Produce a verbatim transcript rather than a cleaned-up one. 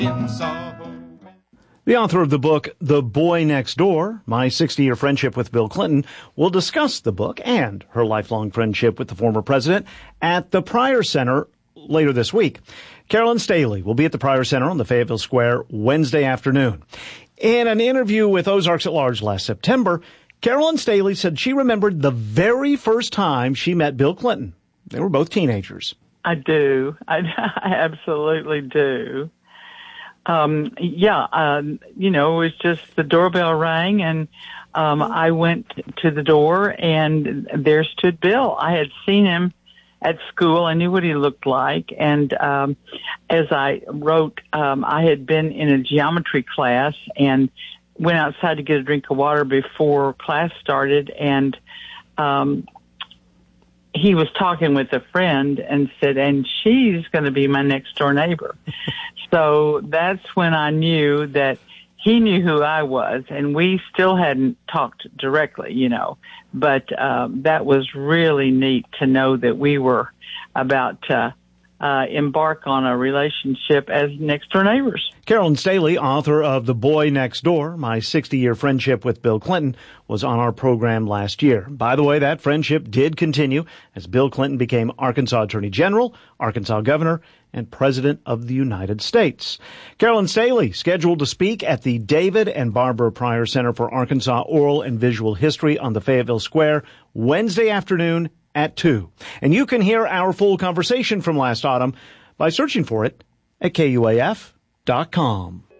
The author of the book, The Boy Next Door, My sixty-Year Friendship with Bill Clinton, will discuss the book and her lifelong friendship with the former president at the Pryor Center later this week. Carolyn Staley will be at the Pryor Center on the Fayetteville Square Wednesday afternoon. In an interview with Ozarks at Large last September, Carolyn Staley said she remembered the very first time she met Bill Clinton. They were both teenagers. I do. I, I absolutely do. Um, yeah, um, you know, it was just the doorbell rang and um, I went to the door and there stood Bill. I had seen him at school. I knew what he looked like. And um, as I wrote, um, I had been in a geometry class and went outside to get a drink of water before class started. And um, he was talking with a friend and said, and she's going to be my next door neighbor. So that's when I knew that he knew who I was, and we still hadn't talked directly, you know. But um, that was really neat to know that we were about to uh, embark on a relationship as next-door neighbors. Carolyn Staley, author of The Boy Next Door, My sixty-Year Friendship with Bill Clinton, was on our program last year. By the way, that friendship did continue as Bill Clinton became Arkansas Attorney General, Arkansas Governor, and President of the United States. Carolyn Staley, scheduled to speak at the David and Barbara Pryor Center for Arkansas Oral and Visual History on the Fayetteville Square Wednesday afternoon at two. And you can hear our full conversation from last autumn by searching for it at K U A F dot com.